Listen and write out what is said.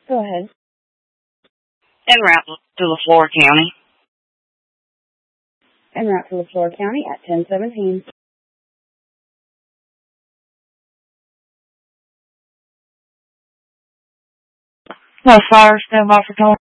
Go ahead. En route to LaFleur County. En route to LaFleur County at 1017. No fire, stand by for calling.